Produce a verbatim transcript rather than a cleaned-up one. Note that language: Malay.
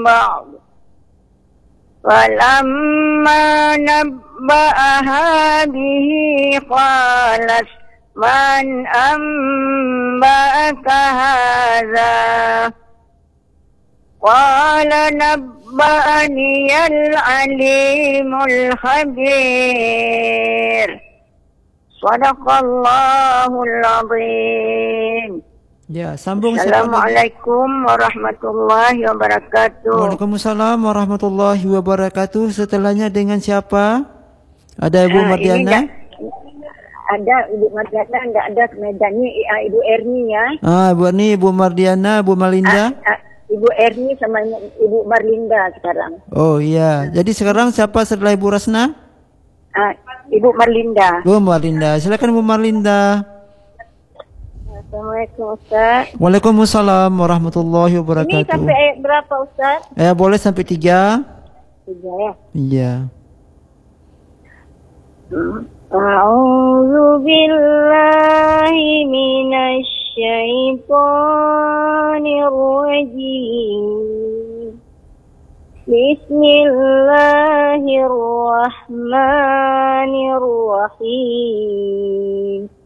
بعض فلما نبأها به قالت من أنبأك هذا قال نبأني العليم الخبير صدق الله العظيم. Ya, sambung. Assalamualaikum warahmatullahi wabarakatuh. Waalaikumsalam warahmatullahi wabarakatuh. Setelahnya dengan siapa? Ada Ibu Ah, Mardiana? Ada Ibu Mardiana, enggak ada Medannya uh, Ibu Erni ya. Ah, Ibu Erni, Ibu Mardiana, Ibu Malinda. Ah, ah, Ibu Erni sama Ibu Marlinda sekarang. Oh iya. Jadi sekarang siapa setelah Ibu Rasna? Ah, Ibu Marlinda. Ibu Marlinda. Silakan Ibu Marlinda. Assalamualaikum Ustaz. Waalaikumsalam warahmatullahi Ini wabarakatuh. sampai ayat berapa Ustaz? Eh, boleh sampai tiga? Tiga ya. Iya. A'udzu billahi minasy syaithanir rajim. Bismillahirrahmanirrahim.